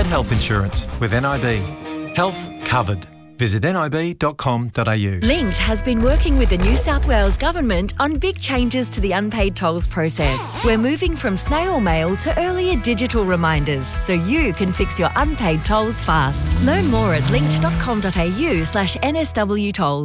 health insurance with NIB. Health covered. Visit nib.com.au. Linked has been working with the New South Wales Government on big changes to the unpaid tolls process. We're moving from snail mail to earlier digital reminders so you can fix your unpaid tolls fast. Learn more at linked.com.au/NSW tolls.